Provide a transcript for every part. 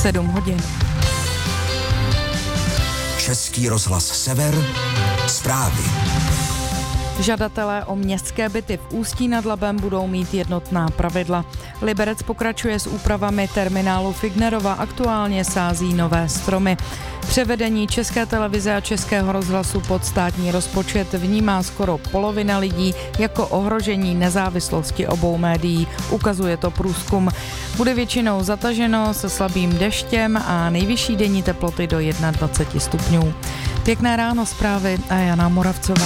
7 hodin. Český rozhlas Sever, zprávy. Žadatelé o městské byty v Ústí nad Labem budou mít jednotná pravidla. Liberec pokračuje s úpravami terminálu Fignerova, aktuálně sází nové stromy. Převedení České televize a Českého rozhlasu pod státní rozpočet vnímá skoro polovina lidí jako ohrožení nezávislosti obou médií, ukazuje to průzkum. Bude většinou zataženo se slabým deštěm a nejvyšší denní teploty do 21 stupňů. Pěkné ráno, zprávy a Jana Moravcová.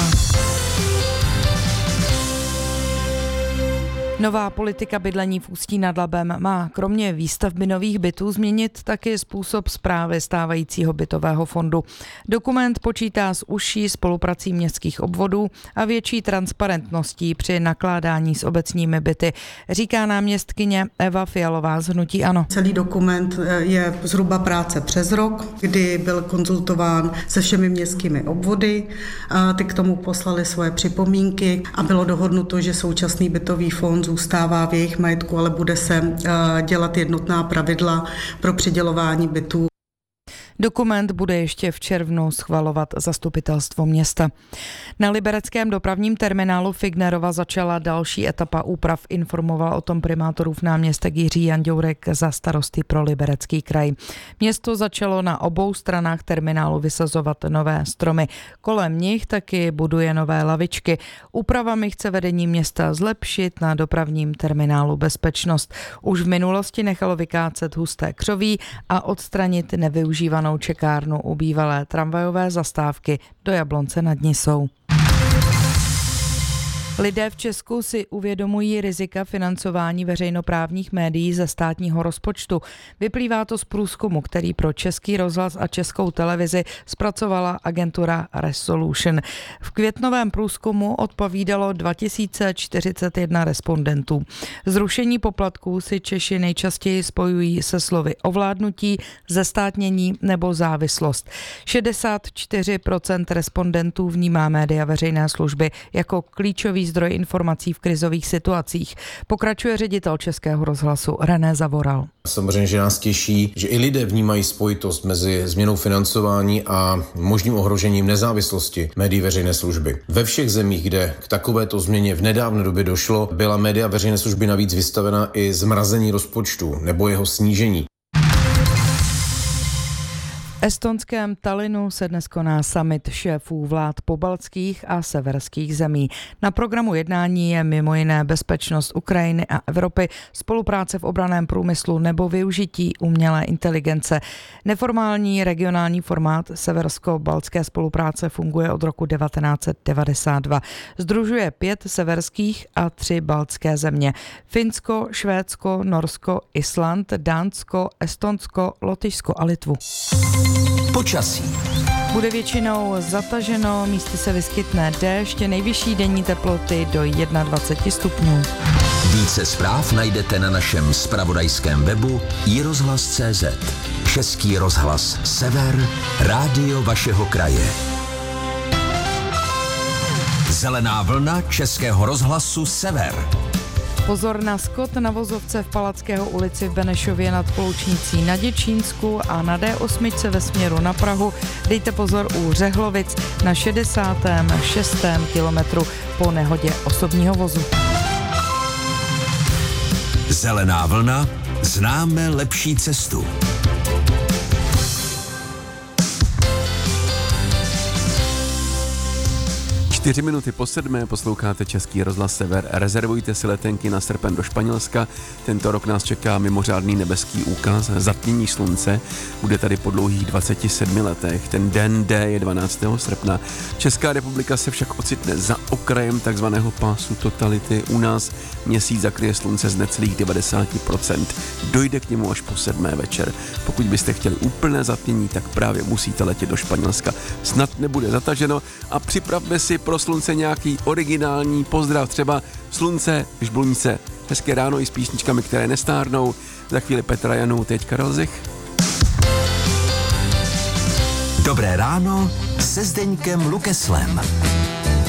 Nová politika bydlení v Ústí nad Labem má kromě výstavby nových bytů změnit taky způsob správy stávajícího bytového fondu. Dokument počítá s užší spoluprací městských obvodů a větší transparentností při nakládání s obecními byty, říká náměstkyně Eva Fialová z hnutí ANO. Celý dokument je zhruba práce přes rok, kdy byl konzultován se všemi městskými obvody. Ty k tomu poslali svoje připomínky a bylo dohodnuto, že současný bytový fond zůstává v jejich majetku, ale bude se dělat jednotná pravidla pro přidělování bytů. Dokument bude ještě v červnu schvalovat zastupitelstvo města. Na libereckém dopravním terminálu Fignerova začala další etapa úprav, informoval o tom primátorův náměstek Jiří Janďourek za Starosty pro Liberecký kraj. Město začalo na obou stranách terminálu vysazovat nové stromy. Kolem nich taky buduje nové lavičky. Úpravami chce vedení města zlepšit na dopravním terminálu bezpečnost. Už v minulosti nechalo vykácet husté křoví a odstranit nevyužívanou čekárnu u bývalé tramvajové zastávky do Jablonce nad Nisou. Lidé v Česku si uvědomují rizika financování veřejnoprávních médií ze státního rozpočtu. Vyplývá to z průzkumu, který pro Český rozhlas a Českou televizi zpracovala agentura Resolution. V květnovém průzkumu odpovídalo 2041 respondentů. Zrušení poplatků si Češi nejčastěji spojují se slovy ovládnutí, zestátnění nebo závislost. 64% respondentů vnímá média veřejné služby jako klíčový zdroj informací v krizových situacích. Pokračuje ředitel Českého rozhlasu René Zavoral. Samozřejmě, že nás těší, že i lidé vnímají spojitost mezi změnou financování a možným ohrožením nezávislosti médií veřejné služby. Ve všech zemích, kde k takovéto změně v nedávné době došlo, byla média veřejné služby navíc vystavena i zmrazení rozpočtu nebo jeho snížení. V estonském Tallinnu se dnes koná summit šéfů vlád pobaltských a severských zemí. Na programu jednání je mimo jiné bezpečnost Ukrajiny a Evropy, spolupráce v obranném průmyslu nebo využití umělé inteligence. Neformální regionální formát seversko-baltské spolupráce funguje od roku 1992. Sdružuje 5 severských a 3 baltské země. Finsko, Švédsko, Norsko, Island, Dánsko, Estonsko, Lotyšsko a Litvu. Počasí. Bude většinou zataženo, místy se vyskytne déšť, nejvyšší denní teploty do 21 stupňů. Více zpráv najdete na našem zpravodajském webu iRozhlas.cz. Český rozhlas Sever, rádio vašeho kraje. Zelená vlna Českého rozhlasu Sever. Pozor na skot na vozovce v Palackého ulici v Benešově nad Ploučnicí na Děčínsku a na D8 ve směru na Prahu. Dejte pozor u Řehlovic na 66. kilometru po nehodě osobního vozu. Zelená vlna, známe lepší cestu. 4 minuty po 7 posloucháte Český rozhlas Sever. Rezervujte si letenky na srpen do Španělska. Tento rok nás čeká mimořádný nebeský úkaz, zatmění slunce. Bude tady po dlouhých 27 letech. Ten den D je 12. srpna. Česká republika se však ocitne za okrajem takzvaného pásu totality. U nás měsíc zakryje slunce z necelých 90%. Dojde k němu až po 7 večer. Pokud byste chtěli úplné zatmění, tak právě musíte letět do Španělska. Snad nebude zataženo a připravme si pro slunce nějaký originální pozdrav, třeba Slunce v Žblunice. Hezké ráno i s písničkami, které nestárnou. Za chvíli Petra Janu, teď Karel Zich. Dobré ráno se Zdeňkem Lukeslem.